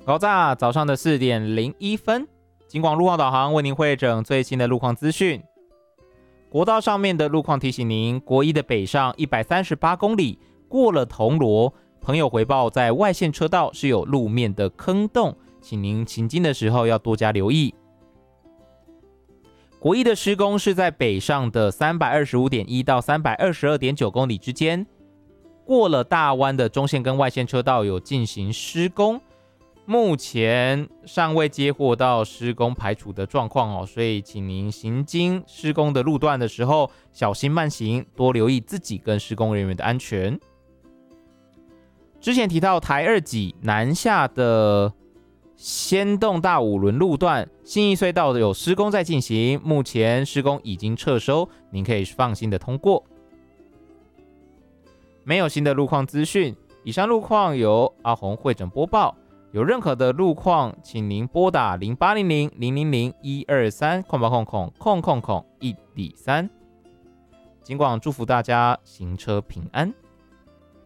早上的4点01分，警广路况导航为您汇整最新的路况资讯。国道上面的路况提醒您，国一的北上138公里，过了铜锣，朋友回报在外线车道是有路面的坑洞，请您行经的时候要多加留意。国一的施工是在北上的325.1到322.9公里之间，过了大湾的中线跟外线车道有进行施工，目前尚未接获到施工排除的状况所以请您行经施工的路段的时候小心慢行，多留意自己跟施工人员的安全。之前提到台2己南下的先洞大五轮路段，信义隧道有施工在进行，目前施工已经撤收，您可以放心的通过。没有新的路况资讯，以上路况由阿红汇整播报。有任何的路况，请您拨打0800-000-123-123。警广祝福大家行车平安。